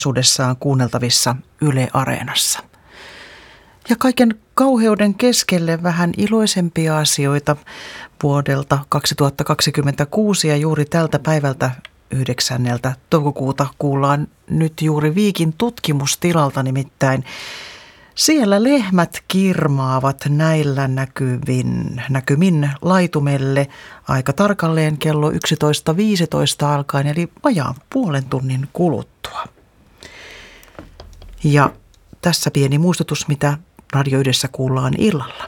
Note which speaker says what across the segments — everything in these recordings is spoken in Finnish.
Speaker 1: kokonaisuudessaan kuunneltavissa Yle Areenassa. Ja kaiken kauheuden keskelle vähän iloisempia asioita vuodelta 2026 ja juuri tältä päivältä 9. toukokuuta kuullaan nyt juuri Viikin tutkimustilalta, nimittäin siellä lehmät kirmaavat näillä näkymin laitumelle aika tarkalleen kello 11.15 alkaen, eli vajaan puolen tunnin kuluttua. Ja tässä pieni muistutus, mitä Radio Yhdessä kuullaan illalla.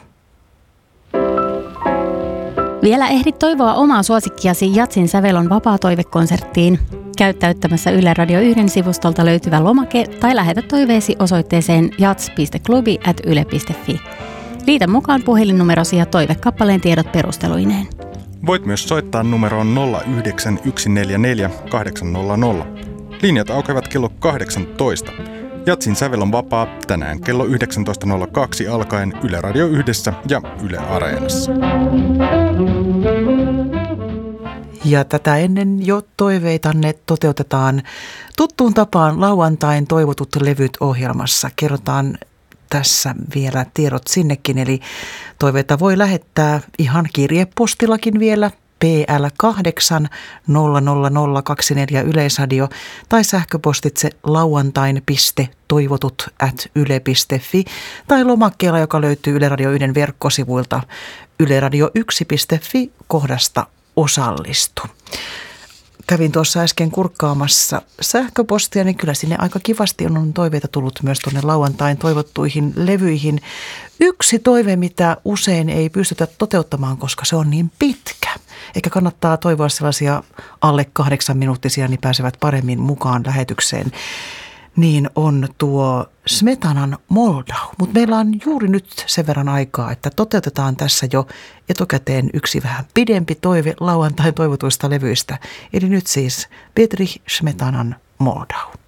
Speaker 2: Vielä ehdit toivoa omaa suosikkiasi Jatsin Sävelon vapaa-toivekonserttiin. Käy täyttämässä Yle Radio 1 sivustolta löytyvä lomake tai lähetä toiveesi osoitteeseen jats.klubi@yle.fi. Liitä mukaan puhelinnumerosi ja toivekappaleen tiedot perusteluineen.
Speaker 3: Voit myös soittaa numeroon 09144 800. Linjat aukeavat kello 18. Jatsin Sävel on vapaa tänään kello 19.02 alkaen Yle Radio 1 ja Yle Areenassa.
Speaker 1: Ja tätä ennen jo toiveitanne toteutetaan tuttuun tapaan lauantain toivotut levyt ohjelmassa. Kerrotaan tässä vielä tiedot sinnekin, eli toiveita voi lähettää ihan kirjepostillakin vielä PL 8 00024 Yleisradio tai sähköpostitse lauantain.toivotut@yle.fi tai lomakkeella, joka löytyy Yle Radio 1 verkkosivuilta yleradio1.fi kohdasta osallistu. Kävin tuossa äsken kurkkaamassa sähköpostia, niin kyllä sinne aika kivasti on toiveita tullut myös tuonne lauantain toivottuihin levyihin. Yksi toive, mitä usein ei pystytä toteuttamaan, koska se on niin pitkä. Eikä kannattaa toivoa sellaisia alle 8-minuuttisia, niin pääsevät paremmin mukaan lähetykseen. Niin on tuo Smetanan Moldau. Mutta meillä on juuri nyt sen verran aikaa, että toteutetaan tässä jo etukäteen yksi vähän pidempi toive lauantain toivotuista levyistä. Eli nyt siis Petri Smetanan Moldau.